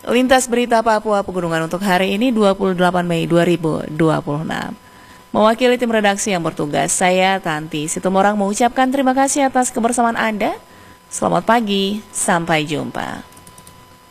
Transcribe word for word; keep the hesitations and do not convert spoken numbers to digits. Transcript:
Lintas Berita Papua Pegunungan untuk hari ini dua puluh delapan Mei dua ribu dua puluh enam. Mewakili tim redaksi yang bertugas, saya Tanti Situmorang mengucapkan terima kasih atas kebersamaan Anda. Selamat pagi, sampai jumpa.